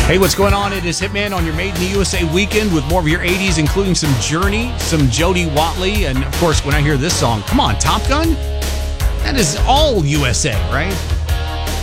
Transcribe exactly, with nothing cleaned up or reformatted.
Hey, what's going on? It is Hitman on your Made in the U S A weekend with more of your eighties, including some Journey, some Jody Watley, and of course, when I hear this song, come on, Top Gun? That is all U S A, right?